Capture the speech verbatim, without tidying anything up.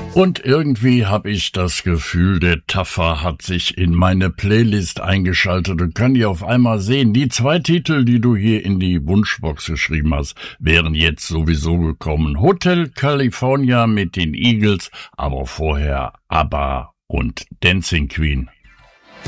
Und irgendwie habe ich das Gefühl, der Taffer hat sich in meine Playlist eingeschaltet und kann die auf einmal sehen. Die zwei Titel, die du hier in die Wunschbox geschrieben hast, wären jetzt sowieso gekommen. Hotel California mit den Eagles, aber vorher ABBA und Dancing Queen.